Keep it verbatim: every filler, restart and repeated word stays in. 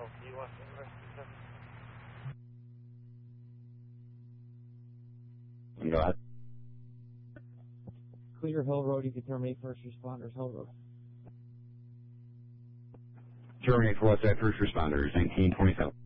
do you want to rescue? Go ahead. Clear Hill Road, you can terminate first responders, Hill Road. Terminate for what's that first responders, nineteen twenty-seven.